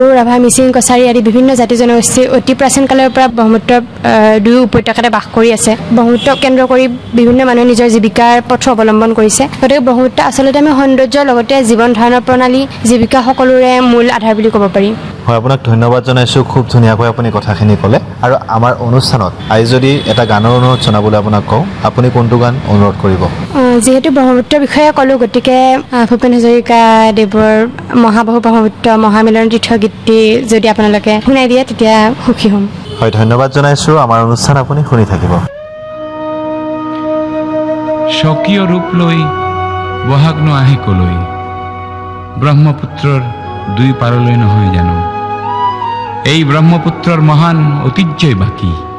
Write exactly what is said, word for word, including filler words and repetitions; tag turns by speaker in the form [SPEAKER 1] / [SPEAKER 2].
[SPEAKER 1] ৰাভা, মিচিং, কছাৰী আদি বিভিন্ন জাতি জনগোষ্ঠী অতি প্ৰাচীন কালৰ পৰা ব্ৰহ্মপুত্ৰ দুয়ো উপত্যকাতে বাস কৰি আছে। ব্ৰহ্মপুত্ৰক কেন্দ্ৰ কৰি বিভিন্ন মানুহে নিজৰ জীৱিকাৰ পথ অৱলম্বন কৰিছে। গতিকে ব্ৰহ্মপুত্ৰ আচলতে আমি সৌন্দৰ্যৰ লগতে জীৱন ধাৰণৰ প্ৰণালী, জীৱিকা সকলোৰে মূল আধাৰ বুলি ক'ব পাৰি।
[SPEAKER 2] হয়, আপোনাক ধন্যবাদ জনাইছোঁ। খুব ধুনীয়াকৈ আপুনি কথাখিনি ক'লে। আৰু আমাৰ অনুষ্ঠানত আজি যদি এটা গানৰ অনুৰোধ জনাবলৈ আপোনাক কওঁ, আপুনি কোনটো গান অনুৰোধ কৰিব?
[SPEAKER 1] যিহেতু ব্ৰহ্মপুত্ৰৰ বিষয়ে ক'লোঁ, গতিকে ভূপেন হাজৰিকা দেৱৰ মহাবাহু ব্ৰহ্মপুত্ৰ মহামিলন তীৰ্থ গীতটি যদি আপোনালোকে শুনাই দিয়ে তেতিয়া সুখী হ'ম।
[SPEAKER 2] হয়, ধন্যবাদ জনাইছোঁ। আমাৰ অনুষ্ঠান আপুনি শুনি থাকিব।
[SPEAKER 3] স্বকীয় ৰূপ লৈ বহাগ নো আহে কলৈ, ব্ৰহ্মপুত্ৰৰ দুই পাৰলৈ নহয় জানো, এই ব্ৰহ্মপুত্ৰৰ মহান ঐতিহ্যই বাকী।